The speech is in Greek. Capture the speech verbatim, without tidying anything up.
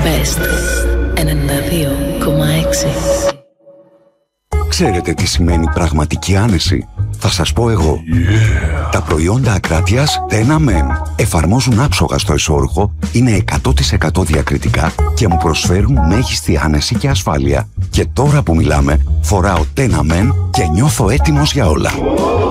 Best ενενήντα δύο κόμμα έξι. Ξέρετε τι σημαίνει πραγματική άνεση? Θα σας πω εγώ. Yeah. Τα προϊόντα Ακράτειας Tena Men εφαρμόζουν άψογα στο εσώρουχο, είναι εκατό τοις εκατό διακριτικά και μου προσφέρουν μέγιστη άνεση και ασφάλεια. Και τώρα που μιλάμε, φοράω Tena Men και νιώθω έτοιμος για όλα.